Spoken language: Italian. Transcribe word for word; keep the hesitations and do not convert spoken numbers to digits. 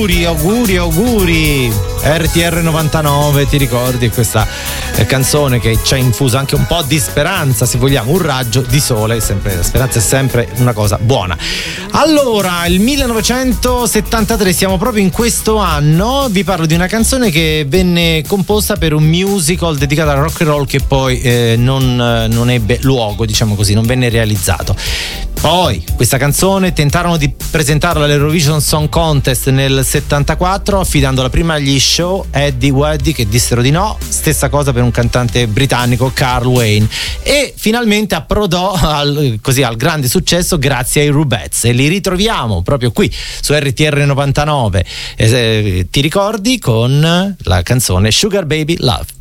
auguri, auguri, auguri. R T R novantanove, ti ricordi questa eh, canzone che ci ha infuso anche un po' di speranza, se vogliamo, un raggio di sole, sempre, la speranza è sempre una cosa buona. Allora, il millenovecentosettantatré, siamo proprio in questo anno, vi parlo di una canzone che venne composta per un musical dedicato al rock and roll che poi eh, non, non ebbe luogo, diciamo così, non venne realizzato. Poi questa canzone tentarono di presentarla all'Eurovision Song Contest nel settantaquattro, affidandola prima agli show Eddie Weddy, che dissero di no, stessa cosa per un cantante britannico, Carl Wayne, e finalmente approdò al, così, al grande successo grazie ai Rubettes, e li ritroviamo proprio qui su R T R novantanove. Eh, ti ricordi, con la canzone Sugar Baby Love.